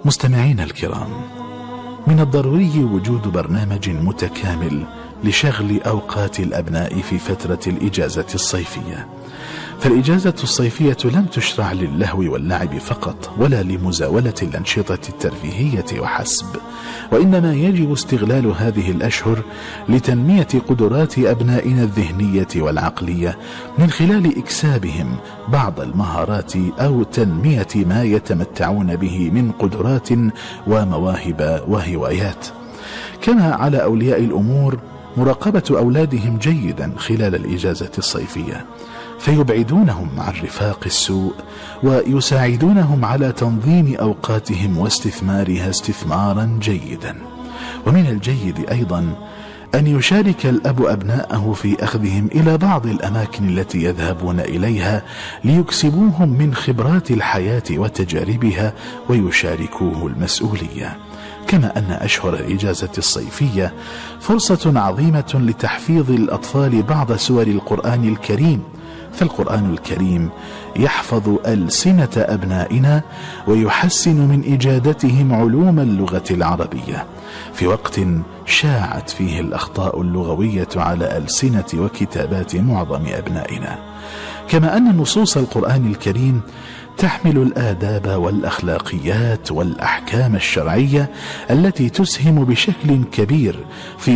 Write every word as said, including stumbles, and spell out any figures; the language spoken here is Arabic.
مستمعين الكرام، من الضروري وجود برنامج متكامل لشغل أوقات الأبناء في فترة الإجازة الصيفية، فالإجازة الصيفية لم تشرع للهو واللعب فقط ولا لمزاولة الأنشطة الترفيهية وحسب، وإنما يجب استغلال هذه الأشهر لتنمية قدرات أبنائنا الذهنية والعقلية من خلال إكسابهم بعض المهارات أو تنمية ما يتمتعون به من قدرات ومواهب وهوايات. كما على أولياء الأمور مراقبة أولادهم جيدا خلال الإجازة الصيفية، فيبعدونهم عن رفاق السوء ويساعدونهم على تنظيم أوقاتهم واستثمارها استثمارا جيدا. ومن الجيد أيضا أن يشارك الأب أبناءه في أخذهم إلى بعض الأماكن التي يذهبون إليها ليكسبوهم من خبرات الحياة وتجاربها ويشاركوه المسؤولية. كما أن أشهر الإجازة الصيفية فرصة عظيمة لتحفيظ الأطفال بعض سور القرآن الكريم، فالقرآن الكريم يحفظ ألسنة أبنائنا ويحسن من إجادتهم علوم اللغة العربية في وقت شاعت فيه الأخطاء اللغوية على ألسنة وكتابات معظم أبنائنا. كما أن نصوص القرآن الكريم تحمل الآداب والأخلاقيات والأحكام الشرعية التي تسهم بشكل كبير في